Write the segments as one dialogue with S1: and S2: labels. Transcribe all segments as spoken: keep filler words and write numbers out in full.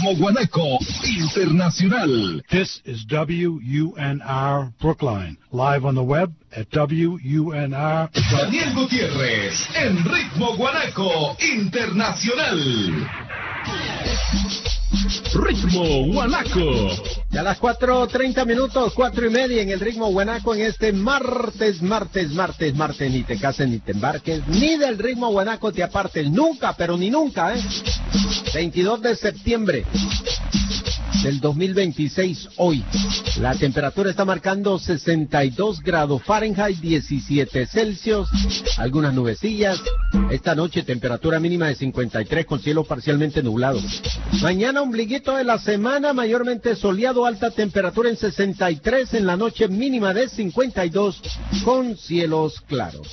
S1: Ritmo Guanaco Internacional.
S2: This is W U N R Brookline, live on the web at W U N R.
S1: Daniel Gutiérrez en Ritmo Guanaco Internacional. Ritmo Guanaco.
S3: Ya a las cuatro treinta minutos, cuatro y media en el Ritmo Guanaco en este martes, martes, martes, martes. Ni te cases ni te embarques, ni del Ritmo Guanaco te apartes, nunca, pero ni nunca, ¿eh? veintidós de septiembre del dos mil veintiséis, hoy. La temperatura está marcando sesenta y dos grados Fahrenheit, diecisiete Celsius, algunas nubecillas. Esta noche temperatura mínima de cincuenta y tres con cielo parcialmente nublado. Mañana ombliguito de la semana, mayormente soleado, alta temperatura en sesenta y tres, en la noche mínima de cincuenta y dos con cielos claros.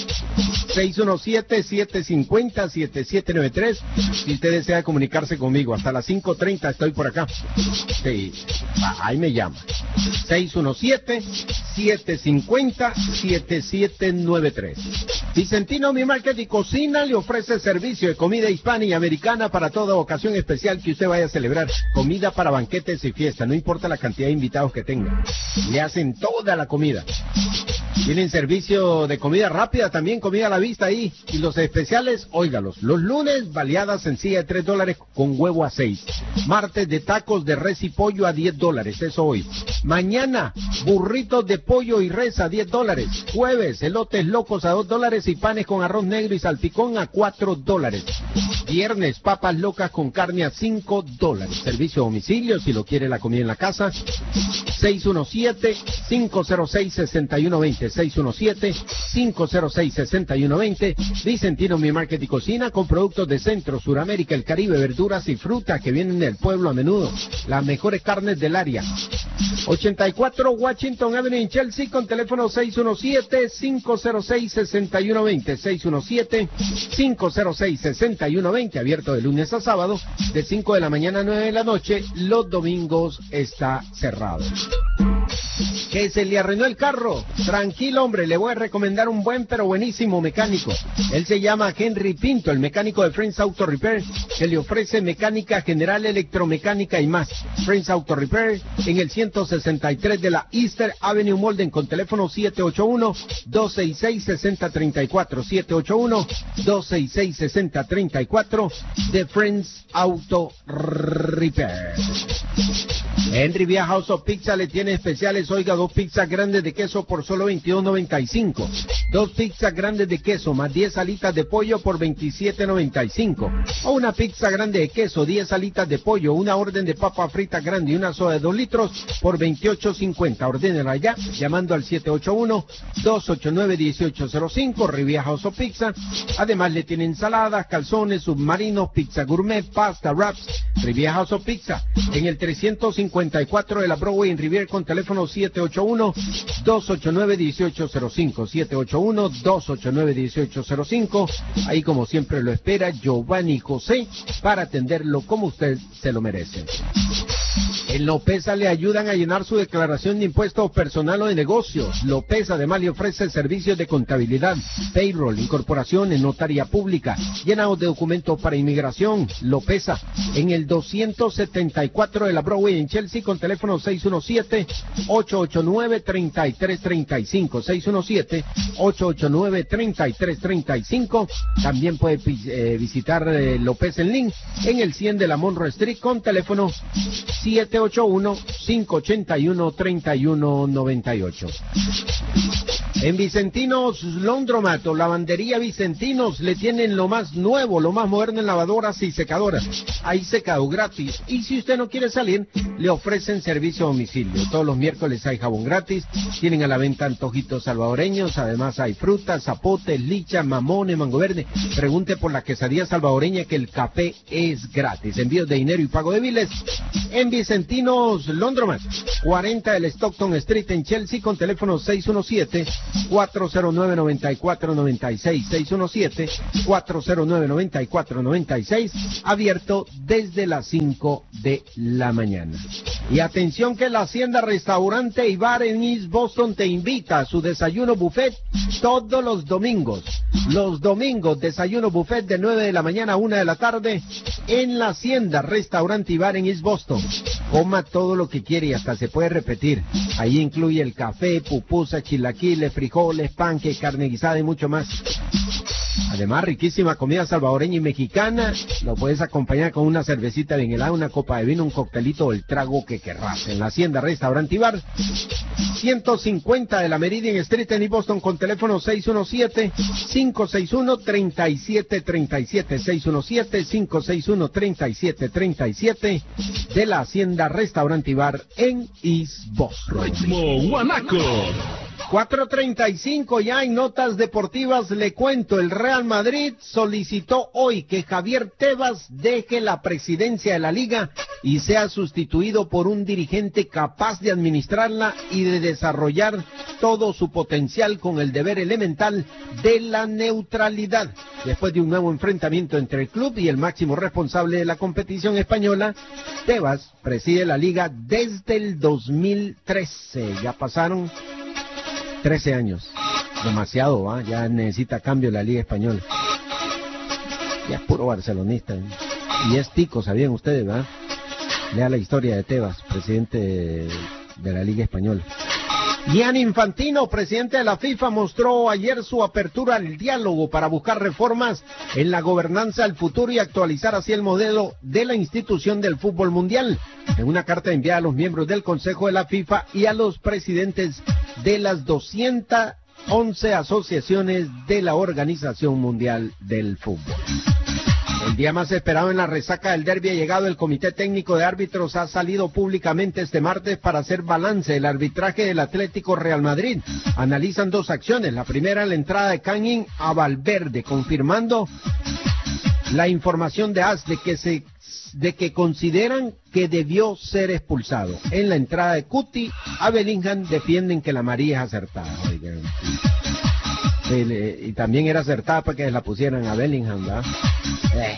S3: seis uno siete, siete cinco cero, siete siete nueve tres, si usted desea comunicarse conmigo, hasta las cinco treinta estoy por acá. Sí, ahí me llama. seis uno siete, siete cinco cero, siete siete nueve tres. Vicentino Mi Market y Cocina le ofrece servicio de comida hispana y americana para toda ocasión especial que usted vaya a celebrar. Comida para banquetes y fiestas, no importa la cantidad de invitados que tenga. Le hacen toda la comida. Tienen servicio de comida rápida, también comida a la vista ahí. Y los especiales, óigalos. Los lunes, baleada sencilla de tres dólares con huevo a seis. Martes de tacos de res y pollo a diez dólares, eso hoy. Mañana, burritos de pollo y res a diez dólares. Jueves, elotes locos a dos dólares y panes con arroz negro y salpicón a cuatro dólares. Viernes, papas locas con carne a cinco dólares. Servicio a domicilio, si lo quiere la comida en la casa. seis uno siete, cinco cero seis, seis uno dos cero. seis uno siete, cinco cero seis, seis uno dos cero. Vicentino Mi Market y Cocina, con productos de Centro, Suramérica, el Caribe, verduras y frutas que vienen del pueblo a menudo. Las mejores carnes del área. ochenta y cuatro Washington Avenue en Chelsea, con teléfono seis uno siete, cinco cero seis, seis uno dos cero. seis uno siete, cinco cero seis, seis uno dos cero. Abierto de lunes a sábado, de cinco de la mañana a nueve de la noche. Los domingos está cerrado. ¿Que se le arruinó el carro? Tranquilo, hombre, le voy a recomendar un buen pero buenísimo mecánico. Él se llama Henry Pinto, el mecánico de Friends Auto Repair, que le ofrece mecánica general, electromecánica y más. Friends Auto Repair en el ciento sesenta y tres de la Easter Avenue Molden, con teléfono siete ocho uno, dos seis seis, seis cero tres cuatro, siete ocho uno, dos seis seis, seis cero tres cuatro, de Friends Auto Repair. Henry Via House of Pizza le tiene especiales, oiga, dos pizzas grandes de queso por solo veintidós noventa y cinco. Dos pizzas grandes de queso más diez alitas de pollo por veintisiete noventa y cinco. O una pizza grande de queso, diez alitas de pollo, una orden de papa frita grande y una soda de dos litros por veintiocho cincuenta. Ordénela ya llamando al siete ocho uno, dos ocho nueve, uno ocho cero cinco, Rivia House of Pizza. Además le tienen ensaladas, calzones, submarinos, pizza gourmet, pasta, wraps. Rivia House of Pizza en el trescientos cincuenta y cuatro de la Broadway en Rivier, con teléfono siete ocho uno, dos ocho nueve, uno ocho cero cinco. siete ocho uno, dos ocho nueve, uno ocho cero cinco. Ahí, como siempre, lo espera Giovanni José para atenderlo como usted se lo merece. En Lopeza le ayudan a llenar su declaración de impuestos personal o de negocios. Lopeza además le ofrece servicios de contabilidad, payroll, incorporaciones, notaría pública, llenado de documentos para inmigración. Lopeza en el doscientos setenta y cuatro de la Broadway en Chelsea, con teléfono seis uno siete, ocho ocho nueve, tres tres tres cinco. seis uno siete, ocho ocho nueve, tres tres tres cinco. También puede eh, visitar eh, Lopeza en Link en el cien de la Monroe Street, con teléfono siete ocho uno, cinco ocho uno, tres uno nueve ocho. En Vicentinos Laundromat, lavandería Vicentinos, le tienen lo más nuevo, lo más moderno en lavadoras y secadoras. Hay secado gratis, y si usted no quiere salir, le ofrecen servicio a domicilio. Todos los miércoles hay jabón gratis, tienen a la venta antojitos salvadoreños, además hay frutas, zapotes, licha, mamones, mango verde. Pregunte por la quesadilla salvadoreña, que el café es gratis. Envíos de dinero y pago de biles en Vicentinos Laundromat, cuarenta del Stockton Street en Chelsea, con teléfono seis uno siete, cuatro cero nueve, nueve cuatro nueve seis. seis uno siete, cuatro cero nueve, nueve cuatro nueve seis, abierto desde las cinco de la mañana. Y atención, que la Hacienda Restaurante y Bar en East Boston te invita a su desayuno buffet todos los domingos. Los domingos, desayuno buffet de nueve de la mañana a una de la tarde en La Hacienda, restaurante y bar en East Boston. Coma todo lo que quiere y hasta se puede repetir. Ahí incluye el café, pupusa, chilaquiles, frijoles, panque, carne guisada y mucho más. Además, riquísima comida salvadoreña y mexicana. Lo puedes acompañar con una cervecita bien helada, una copa de vino, un coctelito o el trago que querrás. En La Hacienda, restaurante y bar, ciento cincuenta de la Meridian Street en East Boston, con teléfono seis uno siete, cinco seis uno, tres siete tres siete, seis uno siete, cinco seis uno, tres siete tres siete, de La Hacienda, restaurante y bar en East Boston.
S1: Ritmo Guanaco.
S3: cuatro treinta y cinco, ya en notas deportivas le cuento, el Real Madrid solicitó hoy que Javier Tebas deje la presidencia de la liga y sea sustituido por un dirigente capaz de administrarla y de desarrollar todo su potencial con el deber elemental de la neutralidad. Después de un nuevo enfrentamiento entre el club y el máximo responsable de la competición española, Tebas preside la liga desde el dos mil trece, ya pasaron trece años, demasiado, ¿eh? Ya necesita cambio la Liga Española. Ya es puro barcelonista, ¿eh? Y es tico, ¿sabían ustedes, verdad? Lea la historia de Tebas, presidente de, de la Liga Española. Gianni Infantino, presidente de la FIFA, mostró ayer su apertura al diálogo para buscar reformas en la gobernanza del futuro y actualizar así el modelo de la institución del fútbol mundial. En una carta enviada a los miembros del Consejo de la FIFA y a los presidentes de las doscientas once asociaciones de la Organización Mundial del Fútbol. El día más esperado en la resaca del derbi ha llegado. El Comité Técnico de Árbitros ha salido públicamente este martes para hacer balance del arbitraje del Atlético Real Madrid. Analizan dos acciones. La primera, la entrada de Canning a Valverde, confirmando la información de A S de que se de que consideran que debió ser expulsado. En la entrada de Cuti a Bellingham defienden que la amarilla es acertada. Oigan. Y también era acertada para que la pusieran a Bellingham, ¿verdad? Eh.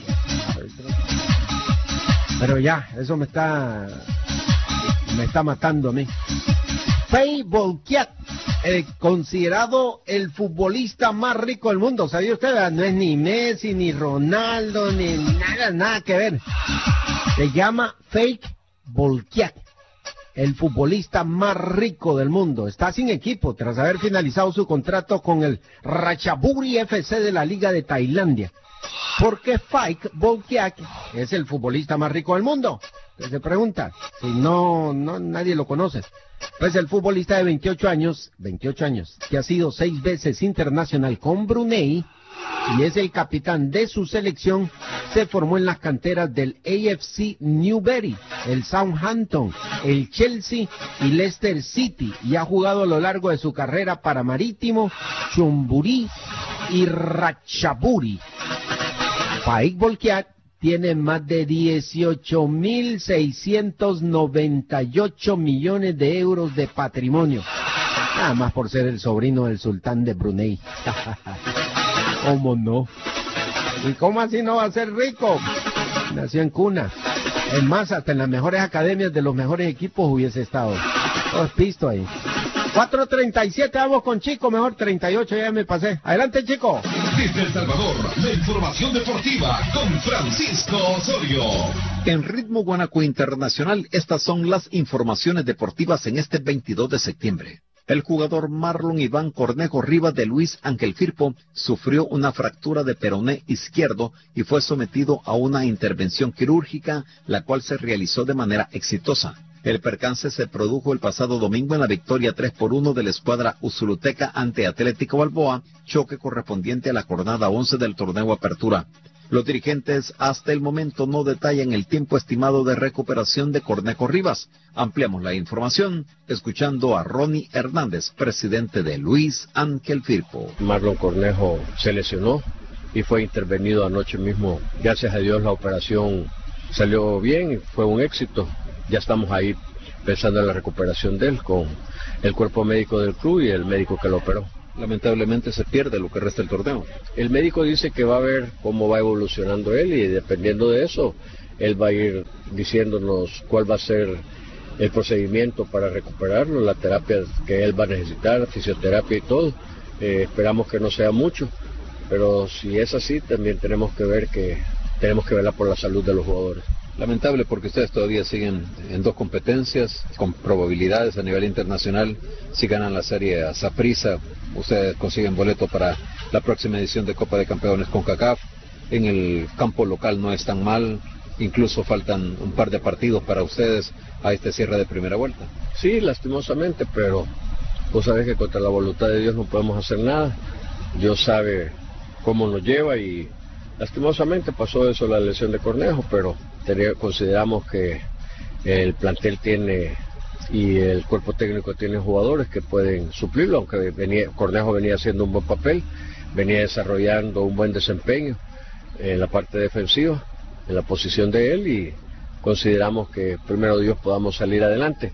S3: Pero ya, eso me está me está matando a mí. Fei Bolkiat, eh, considerado el futbolista más rico del mundo. ¿Sabía usted? No es ni Messi, ni Ronaldo, ni nada, nada que ver. Se llama Fei Bolkiat, el futbolista más rico del mundo. Está sin equipo tras haber finalizado su contrato con el Ratchaburi F C de la Liga de Tailandia. Porque Fei Bolkiat es el futbolista más rico del mundo. Se pregunta, si no, no, nadie lo conoce. Pues el futbolista de veintiocho años, veintiocho años, que ha sido seis veces internacional con Brunei y es el capitán de su selección, se formó en las canteras del A F C Newbury, el Southampton, el Chelsea y Leicester City, y ha jugado a lo largo de su carrera para Marítimo, Chonburi y Ratchaburi. Fei Bolkiat tiene más de dieciocho mil seiscientos noventa y ocho millones de euros de patrimonio. Nada más por ser el sobrino del sultán de Brunei. ¿Cómo no? ¿Y cómo así no va a ser rico? Nació en cuna. Es más, hasta en las mejores academias de los mejores equipos hubiese estado. Todo es pisto ahí. cuatro treinta y siete, vamos con Chico, mejor treinta y ocho, ya me pasé. Adelante, Chico.
S1: Desde El Salvador, la información deportiva con Francisco Osorio.
S4: En Ritmo Guanaco Internacional, estas son las informaciones deportivas en este veintidós de septiembre. El jugador Marlon Iván Cornejo Rivas de Luis Ángel Firpo sufrió una fractura de peroné izquierdo y fue sometido a una intervención quirúrgica, la cual se realizó de manera exitosa. El percance se produjo el pasado domingo en la victoria tres por uno de la escuadra Usuluteca ante Atlético Balboa, choque correspondiente a la jornada once del torneo Apertura. Los dirigentes hasta el momento no detallan el tiempo estimado de recuperación de Cornejo Rivas. Ampliamos la información escuchando a Ronnie Hernández, presidente de Luis Ángel Firpo.
S5: Marlon Cornejo se lesionó y fue intervenido anoche mismo. Gracias a Dios la operación salió bien y fue un éxito. Ya estamos ahí pensando en la recuperación de él con el cuerpo médico del club y el médico que lo operó.
S4: Lamentablemente se pierde lo que resta del torneo.
S5: El médico dice que va a ver cómo va evolucionando él y dependiendo de eso, él va a ir diciéndonos cuál va a ser el procedimiento para recuperarlo, la terapia que él va a necesitar, fisioterapia y todo. Eh, esperamos que no sea mucho, pero si es así, también tenemos que ver que tenemos que velar por la salud de los jugadores.
S4: Lamentable porque ustedes todavía siguen en dos competencias con probabilidades a nivel internacional. Si ganan la serie a Saprissa, ustedes consiguen boleto para la próxima edición de Copa de Campeones CONCACAF. En el campo local no es tan mal, incluso faltan un par de partidos para ustedes a este cierre de primera vuelta.
S5: Sí, lastimosamente, pero vos sabés que contra la voluntad de Dios no podemos hacer nada. Dios sabe cómo nos lleva y lastimosamente pasó eso, la lesión de Cornejo, pero consideramos que el plantel tiene y el cuerpo técnico tiene jugadores que pueden suplirlo, aunque venía, Cornejo venía haciendo un buen papel, venía desarrollando un buen desempeño en la parte defensiva, en la posición de él, y consideramos que primero Dios podamos salir adelante.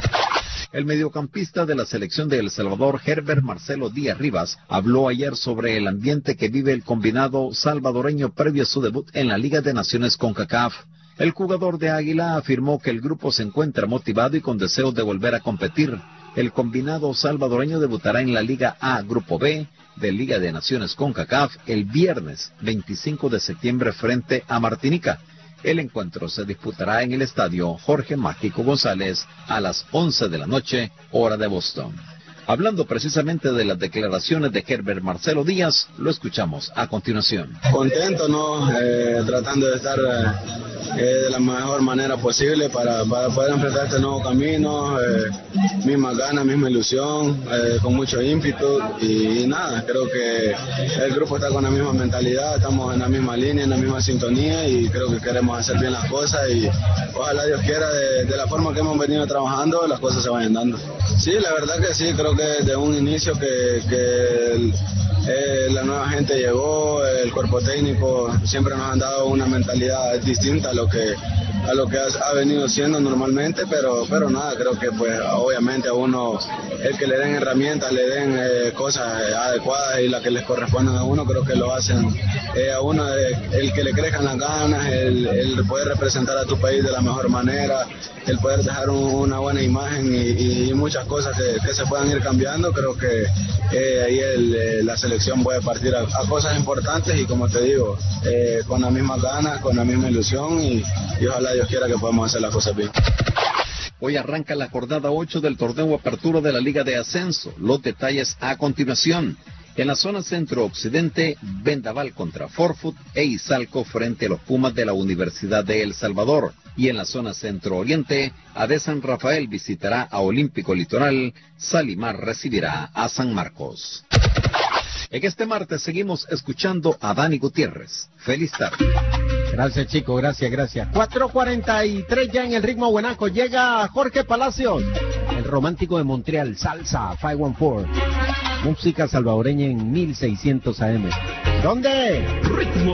S4: El mediocampista de la selección de El Salvador, Herbert Marcelo Díaz Rivas, habló ayer sobre el ambiente que vive el combinado salvadoreño previo a su debut en la Liga de Naciones CONCACAF. El jugador de Águila afirmó que el grupo se encuentra motivado y con deseos de volver a competir. El combinado salvadoreño debutará en la Liga A, Grupo B, de Liga de Naciones CONCACAF el viernes veinticinco de septiembre frente a Martinica. El encuentro se disputará en el estadio Jorge Mágico González a las once de la noche, hora de Boston. Hablando precisamente de las declaraciones de Herbert Marcelo Díaz, lo escuchamos a continuación.
S6: Contento, ¿no? Eh, tratando de estar eh, de la mejor manera posible para, para poder enfrentar este nuevo camino, eh, misma ganas, misma ilusión, eh, con mucho ímpetu y, y nada, creo que el grupo está con la misma mentalidad, estamos en la misma línea, en la misma sintonía y creo que queremos hacer bien las cosas y ojalá Dios quiera de, de la forma que hemos venido trabajando, las cosas se vayan dando. Sí, la verdad que sí, creo que desde un inicio que, que el, eh, la nueva gente llegó, el cuerpo técnico siempre nos han dado una mentalidad distinta a lo que a lo que ha, ha venido siendo normalmente, pero pero nada, creo que pues obviamente a uno, el que le den herramientas, le den eh, cosas adecuadas y las que les corresponden a uno, creo que lo hacen eh, a uno, eh, el que le crezcan las ganas, el, el poder representar a tu país de la mejor manera, el poder dejar un, una buena imagen y, y muchas cosas que, que se puedan ir cambiando, creo que eh, ahí el, eh, la selección puede partir a, a cosas importantes y como te digo, eh, con las mismas ganas, con la misma ilusión y, y ojalá Dios quiera que podamos hacer las cosas bien.
S4: Hoy arranca la jornada ocho del torneo Apertura de la Liga de Ascenso. Los detalles a continuación. En la zona centro-occidente, Vendaval contra Forfut e Izalco frente a los Pumas de la Universidad de El Salvador. Y en la zona centro-oriente, A D San Rafael visitará a Olímpico Litoral, Salimar recibirá a San Marcos. En este martes seguimos escuchando a Dani Gutiérrez. Feliz tarde.
S3: Gracias, chico, gracias, gracias. cuatro cuarenta y tres ya en el ritmo Guanaco. Llega Jorge Palacios, el romántico de Montreal, salsa, cinco catorce. Música salvadoreña en mil seiscientos A M. ¿Dónde?
S1: Ritmo